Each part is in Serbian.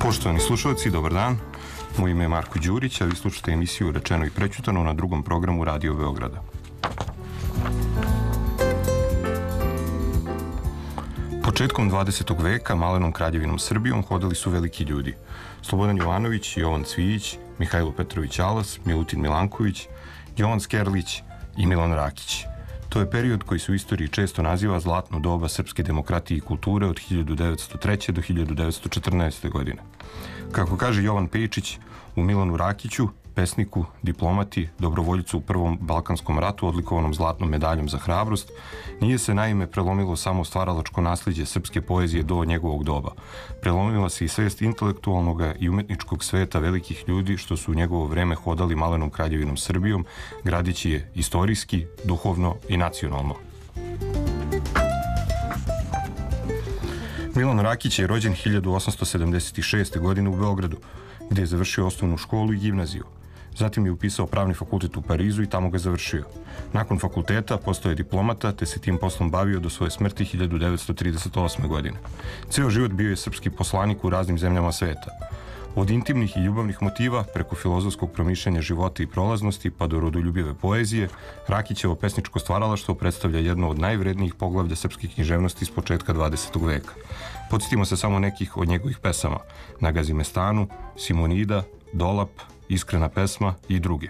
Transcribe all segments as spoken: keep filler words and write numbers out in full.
Poštovani slušalci, dobar dan. Moje ime je Marko Đurić, a vi slušate emisiju Rečeno i prećutano na drugom programu Radio Beograda. Početkom dvadesetog veka malenom kraljevinom Srbijom hodali su veliki ljudi. Slobodan Jovanović, Jovan Cvijić, Mihajlo Petrović Alas, Milutin Milanković, Jovan Skerlić i Milan Rakić. To je period koji se u istoriji često naziva zlatno doba srpske demokratije i kulture od hiljadu devetsto treće. do hiljadu devetsto četrnaeste. godine. Kako kaže Jovan Pejčić, u Milanu Rakiću, pesniku, diplomati, dobrovoljcu u Prvom Balkanskom ratu odlikovanom zlatnom medaljom za hrabrost, nije se naime prelomilo samo stvaralačko nasljeđe srpske poezije do njegovog doba. Prelomila se i svest intelektualnog i umetničkog sveta velikih ljudi što su u njegovo vreme hodali malenom kraljevinom Srbijom, gradići je istorijski, duhovno i nacionalno. Milan Rakić je rođen hiljadu osamsto sedamdeset šeste. godine u Beogradu, gdje je završio osnovnu školu i gimnaziju. Zatim je upisao pravni fakultet u Parizu i tamo ga završio. Nakon fakulteta postao je diplomata, te se tim poslom bavio do svoje smrti hiljadu devetsto trideset osme. godine. Ceo život bio je srpski poslanik u raznim zemljama sveta. Od intimnih i ljubavnih motiva, preko filozofskog promišljanja života i prolaznosti, pa do rodoljubive poezije, Rakićevo pesničko stvaralaštvo predstavlja jedno od najvrednijih poglavlja srpske književnosti s početka dvadesetog veka. Podsjetimo se samo nekih od njegovih pesama: Na Gazimestanu, Simonida, Dolap, Iskrena pesma i druge.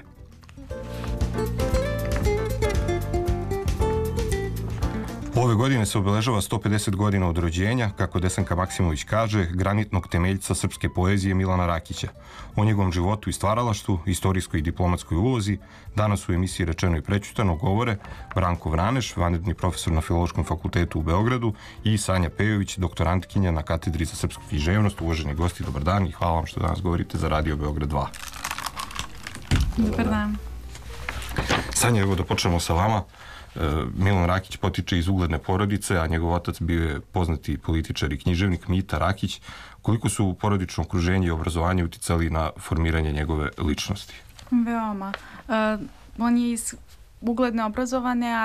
Ove godine se obeležava sto pedeset godina od rođenja, kako Desanka Maksimović kaže, granitnog temeljca srpske poezije Milana Rakića. O njegovom životu i stvaralaštvu, istorijskoj i diplomatskoj ulozi danas u emisiji Rečeno i prećutano govore Branko Vraneš, vanredni profesor na Filološkom fakultetu u Beogradu, i Sanja Pejović, doktorantkinja na katedri za srpsku književnost. Uvaženi gosti, dobar dan i hvala vam što danas govorite za Radio Beograd dva. Dobar dan. Sanja, evo da počnemo sa vama. Milan Rakić potiče iz ugledne porodice, a njegov otac bio je poznati političar i književnik Mita Rakić. Koliko su porodično okruženje i obrazovanje uticali na formiranje njegove ličnosti? Veoma. Uh, on je iz ugledne obrazovane,